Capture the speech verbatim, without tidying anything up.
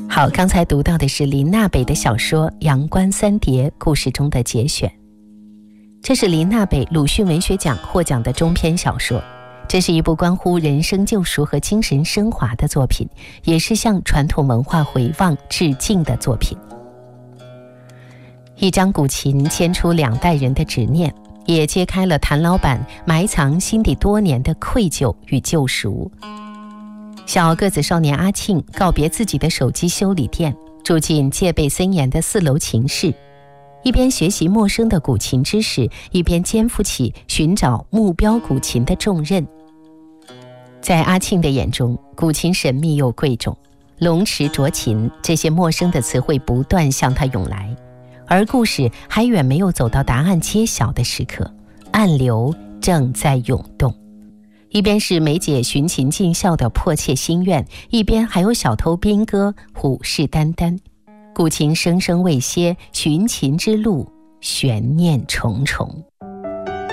好，刚才读到的是林娜北的小说《阳关三叠》故事中的节选。这是林娜北鲁迅文学奖获奖的中篇小说，这是一部关乎人生救赎和精神升华的作品，也是向传统文化回望致敬的作品。一张古琴牵出两代人的执念，也揭开了谭老板埋藏心底多年的愧疚与救赎。小个子少年阿庆告别自己的手机修理店，住进戒备森严的四楼琴室，一边学习陌生的古琴知识，一边肩负起寻找目标古琴的重任。在阿庆的眼中，古琴神秘又贵重，龙池斫琴这些陌生的词汇不断向他涌来，而故事还远没有走到答案揭晓的时刻，暗流正在涌动。一边是梅姐寻琴尽孝的迫切心愿，一边还有小偷兵哥虎视眈眈，古琴声声未歇，寻琴之路悬念重重。